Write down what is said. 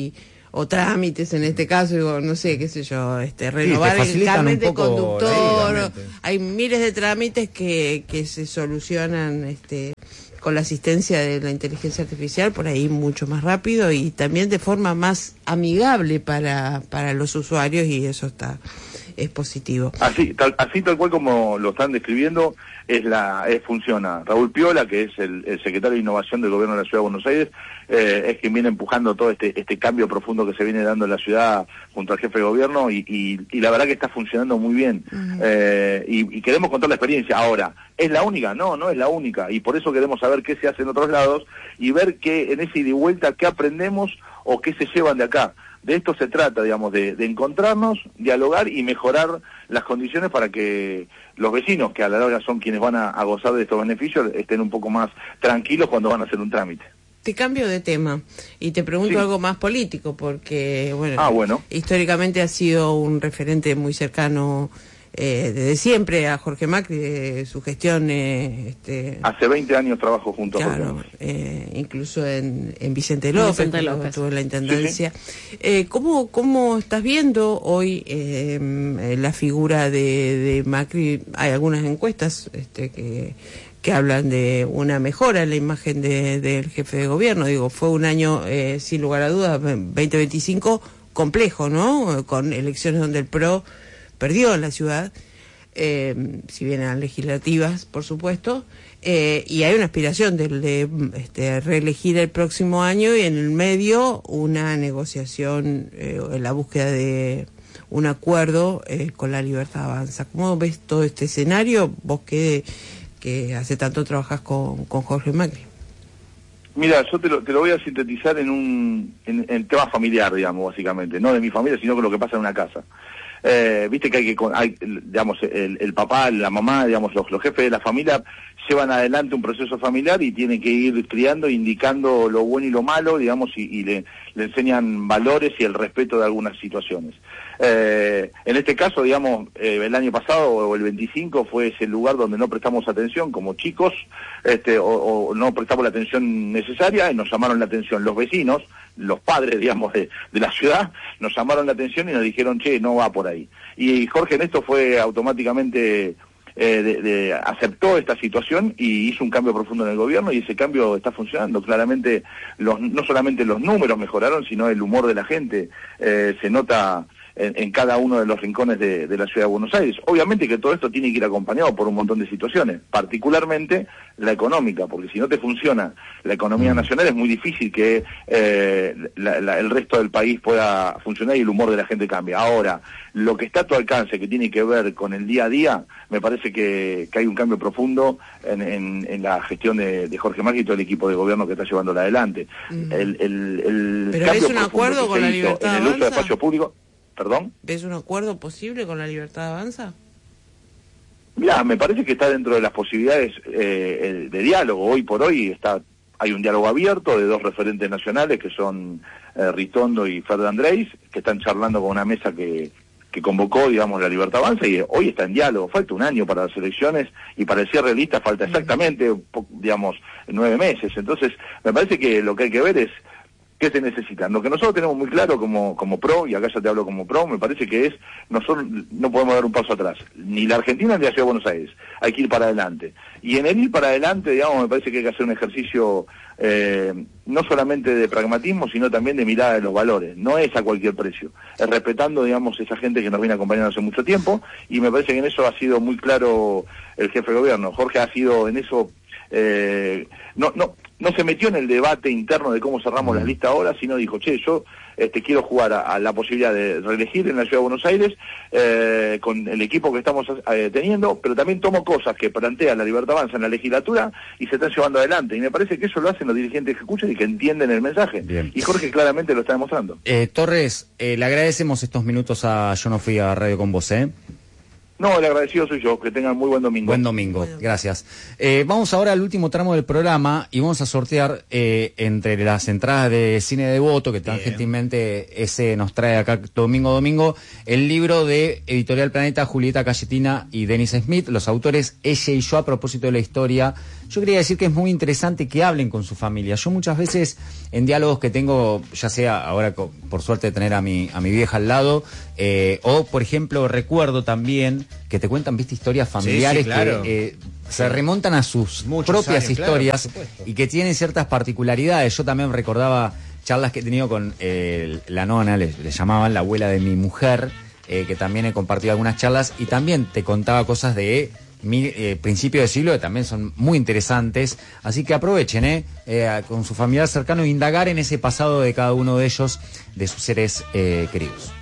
o trámites en este caso, digo, no sé, qué sé yo, renovar el carnet de conductor, hay miles de trámites que se solucionan con la asistencia de la inteligencia artificial, por ahí mucho más rápido y también de forma más amigable para los usuarios, y eso es positivo. Así tal cual como lo están describiendo, funciona. Raúl Piola, que es el secretario de Innovación del Gobierno de la Ciudad de Buenos Aires, es quien viene empujando todo este cambio profundo que se viene dando en la ciudad junto al jefe de gobierno, y la verdad que está funcionando muy bien. Y queremos contar la experiencia. Ahora, ¿es la única? No es la única, y por eso queremos saber qué se hace en otros lados y ver qué en ese ida y vuelta, qué aprendemos o qué se llevan de acá. De esto se trata, digamos, de encontrarnos, dialogar y mejorar las condiciones para que los vecinos, que a la larga son quienes van a gozar de estos beneficios, estén un poco más tranquilos cuando van a hacer un trámite. Te cambio de tema y te pregunto algo más político, porque, bueno, históricamente ha sido un referente muy cercano desde siempre a Jorge Macri, de su gestión. Hace 20 años trabajo junto a Jorge Macri. Incluso en Vicente López, estuvo en la intendencia. Sí. ¿Cómo estás viendo hoy la figura de Macri? Hay algunas encuestas que hablan de una mejora en la imagen del jefe de gobierno. Digo, fue un año, sin lugar a dudas, 2025 complejo, ¿no? Con elecciones donde el PRO perdió en la ciudad, si bien eran legislativas, por supuesto, y hay una aspiración de reelegir el próximo año, y en el medio una negociación en la búsqueda de un acuerdo con la Libertad Avanza. ¿Cómo ves todo este escenario? Vos que hace tanto trabajas con Jorge Macri. Mira, yo te lo voy a sintetizar en tema familiar, digamos, básicamente, no de mi familia, sino con lo que pasa en una casa. Viste que hay digamos, el papá, la mamá, digamos, los jefes de la familia llevan adelante un proceso familiar y tienen que ir criando, indicando lo bueno y lo malo, digamos, y le enseñan valores y el respeto de algunas situaciones. En este caso, digamos, el año pasado o el 25 fue ese lugar donde no prestamos atención como chicos, o no prestamos la atención necesaria, y nos llamaron la atención los vecinos, los padres, digamos, de la ciudad, nos llamaron la atención y nos dijeron, che, no va por ahí. Y Jorge en esto fue automáticamente, aceptó esta situación y hizo un cambio profundo en el gobierno, y ese cambio está funcionando. Claramente, no solamente los números mejoraron, sino el humor de la gente se nota en cada uno de los rincones de la ciudad de Buenos Aires. Obviamente que todo esto tiene que ir acompañado por un montón de situaciones, particularmente la económica, porque si no te funciona la economía nacional es muy difícil que el resto del país pueda funcionar y el humor de la gente cambie. Ahora, lo que está a tu alcance, que tiene que ver con el día a día, me parece que hay un cambio profundo en la gestión de Jorge Macri y todo el equipo de gobierno que está llevándola adelante. ¿Pero es un acuerdo con la Libertad Avanza? En el uso de espacio público. ¿Perdón? ¿Ves un acuerdo posible con la Libertad Avanza? Mira, me parece que está dentro de las posibilidades de diálogo. Hoy por hoy hay un diálogo abierto de dos referentes nacionales que son Ritondo y Fer de Andrés, que están charlando con una mesa que convocó, digamos, la Libertad Avanza, y hoy está en diálogo. Falta un año para las elecciones y para el cierre de lista falta exactamente, digamos, 9 meses. Entonces, me parece que lo que hay que ver es ¿qué se necesita? Lo que nosotros tenemos muy claro como PRO, y acá ya te hablo como PRO, me parece que es, nosotros no podemos dar un paso atrás, ni la Argentina ni la Ciudad de Buenos Aires, hay que ir para adelante. Y en el ir para adelante, digamos, me parece que hay que hacer un ejercicio no solamente de pragmatismo, sino también de mirada de los valores. No es a cualquier precio, es respetando, digamos, esa gente que nos viene acompañando hace mucho tiempo, y me parece que en eso ha sido muy claro el jefe de gobierno. Jorge ha sido en eso, no se metió en el debate interno de cómo cerramos las listas ahora, sino dijo, che, yo quiero jugar a la posibilidad de reelegir en la Ciudad de Buenos Aires con el equipo que estamos teniendo, pero también tomo cosas que plantea la Libertad Avanza en la legislatura y se están llevando adelante. Y me parece que eso lo hacen los dirigentes que escuchan y que entienden el mensaje. Bien. Y Jorge claramente lo está demostrando. Torres, le agradecemos estos minutos a Yo No Fui a Radio con Vos, No, el agradecido soy yo. Que tengan muy buen domingo. Buen domingo, gracias. Vamos ahora al último tramo del programa y vamos a sortear entre las entradas de Cine Devoto, que tan gentilmente ese nos trae acá domingo, el libro de Editorial Planeta, Julieta Cayetina y Denis Smith, los autores Ella y yo, a propósito de la historia. Yo quería decir que es muy interesante que hablen con su familia. Yo muchas veces en diálogos que tengo, ya sea ahora por suerte de tener a mi vieja al lado, o por ejemplo recuerdo también que te cuentan, viste, historias familiares claro. que se remontan a sus propias historias, claro, y que tienen ciertas particularidades. Yo también recordaba charlas que he tenido con la nona, le llamaban la abuela de mi mujer, que también he compartido algunas charlas, y también te contaba cosas de principio de siglo que también son muy interesantes, así que aprovechen con su familiar cercano e indagar en ese pasado de cada uno de ellos, de sus seres queridos.